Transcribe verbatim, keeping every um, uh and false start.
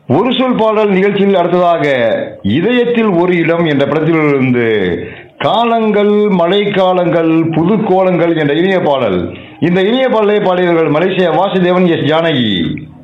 ஒரு சொல் பாடல் நிகழ்ச்சியில் அடுத்ததாக இதயத்தில் ஒரு இடம் என்ற படத்திலிருந்து காலங்கள் மழை காலங்கள் புது கோலங்கள் என்ற இனிய பாடல். இந்த இனிய பாடலை பாடியவர்கள் மலேசியா வாசுதேவன், எஸ் ஜானகி.